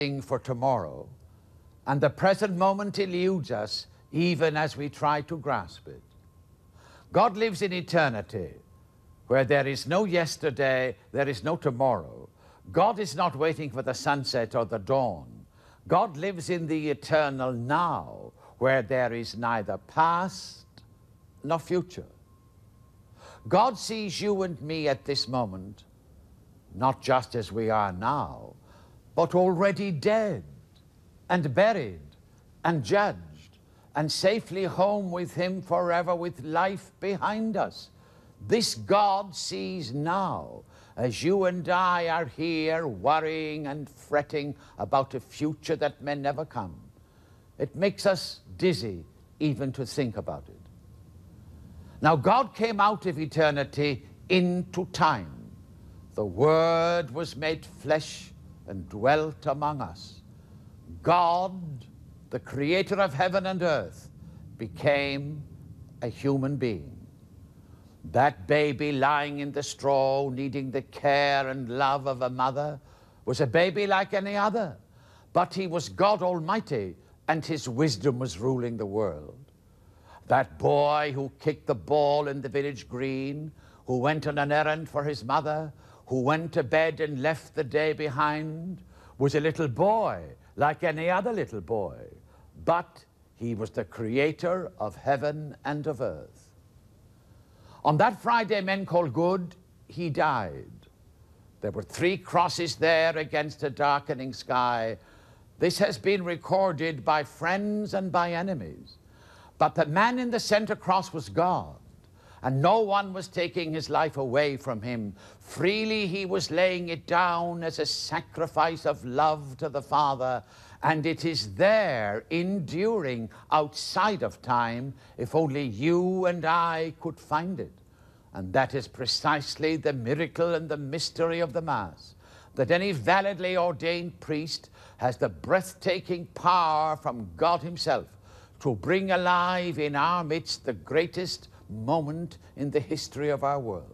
for tomorrow, and the present moment eludes us even as we try to grasp it. God lives in eternity, where there is no yesterday, there is no tomorrow. God is not waiting for the sunset or the dawn. God lives in the eternal now, where there is neither past nor future. God sees you and me at this moment, not just as we are now, but already dead and buried and judged and safely home with him forever with life behind us. This God sees now as you and I are here worrying and fretting about a future that may never come. It makes us dizzy even to think about it. Now, God came out of eternity into time. The Word was made flesh and dwelt among us. God, the creator of heaven and earth, became a human being. That baby lying in the straw, needing the care and love of a mother, was a baby like any other. But he was God Almighty, and his wisdom was ruling the world. That boy who kicked the ball in the village green, who went on an errand for his mother, who went to bed and left the day behind, was a little boy like any other little boy. But he was the creator of heaven and of earth. On that Friday men call good, he died. There were 3 crosses there against a darkening sky. This has been recorded by friends and by enemies. But the man in the center cross was God, and no one was taking his life away from him. Freely he was laying it down as a sacrifice of love to the Father, and it is there, enduring outside of time, if only you and I could find it. And that is precisely the miracle and the mystery of the Mass, that any validly ordained priest has the breathtaking power from God himself to bring alive in our midst the greatest moment in the history of our world.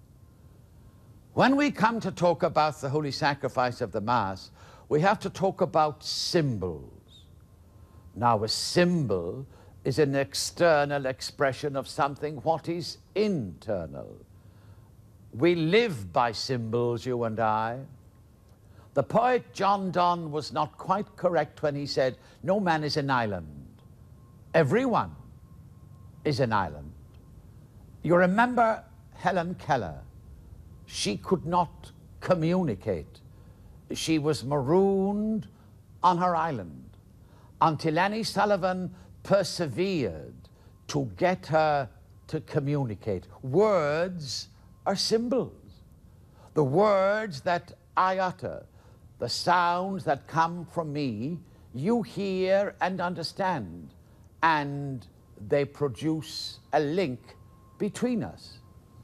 When we come to talk about the holy sacrifice of the Mass, we have to talk about symbols. Now, a symbol is an external expression of something what is internal. We live by symbols, you and I. The poet John Donne was not quite correct when he said, "No man is an island. Everyone is an island." You remember Helen Keller. She could not communicate. She was marooned on her island until Annie Sullivan persevered to get her to communicate. Words are symbols. The words that I utter, the sounds that come from me, you hear and understand, and they produce a link between us.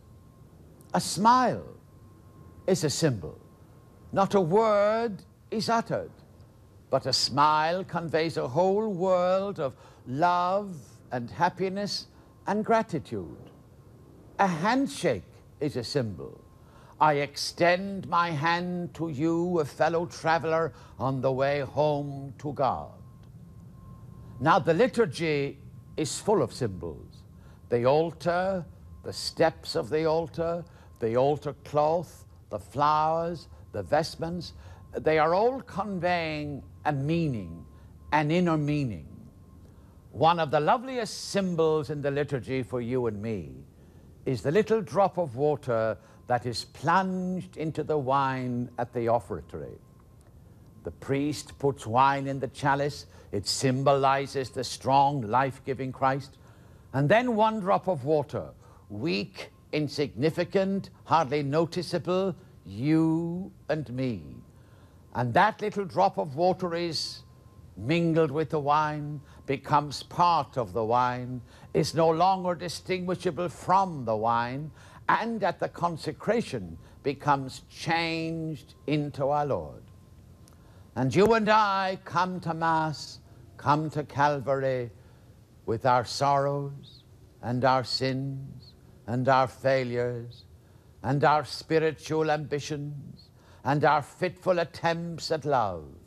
A smile is a symbol. Not a word is uttered, but a smile conveys a whole world of love and happiness and gratitude. A handshake is a symbol. I extend my hand to you, a fellow traveler on the way home to God. Now, the liturgy is full of symbols. The altar, the steps of the altar cloth, the flowers, the vestments, they are all conveying a meaning, an inner meaning. One of the loveliest symbols in the liturgy for you and me is the little drop of water that is plunged into the wine at the offertory. The priest puts wine in the chalice. It symbolizes the strong, life-giving Christ. And then one drop of water, weak, insignificant, hardly noticeable, you and me. And that little drop of water is mingled with the wine, becomes part of the wine, is no longer distinguishable from the wine, and at the consecration becomes changed into our Lord. And you and I come to Mass, come to Calvary with our sorrows and our sins and our failures and our spiritual ambitions and our fitful attempts at love.